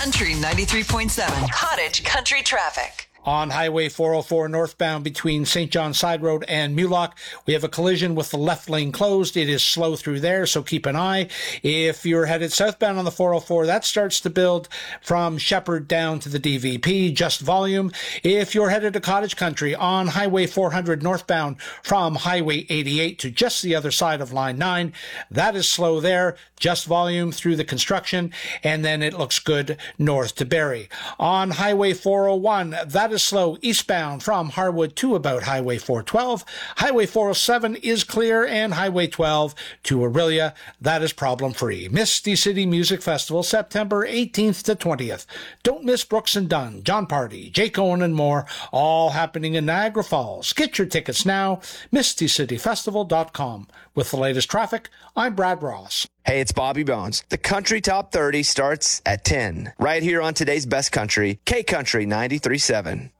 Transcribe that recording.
Country 93.7. Cottage Country Traffic. On Highway 404 northbound between St. John Side Road and Mulock, we have a collision with the left lane closed. It is slow through there, so keep an eye. If you're headed southbound on the 404, that starts to build from Shepherd down to the DVP, just volume. If you're headed to Cottage Country on Highway 400 northbound from Highway 88 to just the other side of Line 9, that is slow there, just volume through the construction, and then it looks good north to Barrie. On Highway 401, that is slow eastbound from Harwood to about Highway 412. Highway 407 is clear, and Highway 12 to Orillia, that is problem-free. Misty City Music Festival, September 18th to 20th. Don't miss Brooks and Dunn, John Party, Jake Owen, and more, all happening in Niagara Falls. Get your tickets now, mistycityfestival.com. With the latest traffic, I'm Brad Ross. Hey, it's Bobby Bones. The Country Top 30 starts at 10, right here on today's Best Country, K-Country 93.7.